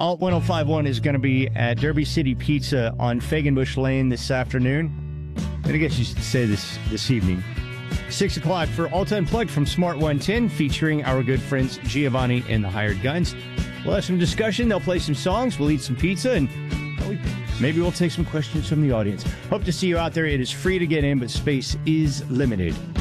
Alt 1051 is going to be at Derby City Pizza on Fagenbush Lane this afternoon. And I guess you should say this evening. 6 o'clock for Alt Unplugged from Smart 110, featuring our good friends Giovanni and the Hired Guns. We'll have some discussion. They'll play some songs. We'll eat some pizza, and maybe we'll take some questions from the audience. Hope to see you out there. It is free to get in, but space is limited.